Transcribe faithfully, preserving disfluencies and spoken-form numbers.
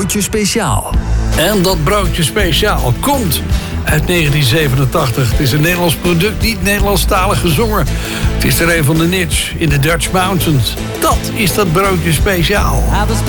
Broodje Speciaal. En dat Broodje Speciaal komt uit negentien zevenentachtig. Het is een Nederlands product, niet Nederlandstalig gezongen. Het is er een van de niche in de Dutch Mountains. Dat is dat Broodje Speciaal.